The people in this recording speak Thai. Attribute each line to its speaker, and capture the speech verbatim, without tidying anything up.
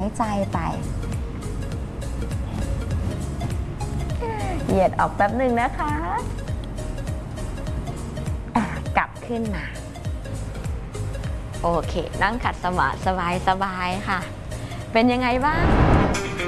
Speaker 1: ใจไปเหยียดออกแป๊บหนึ่งนะคะกลับขึ้นมาโอเคนั่งขัดสมาธิสบายสบายค่ะเป็นยังไงบ้าง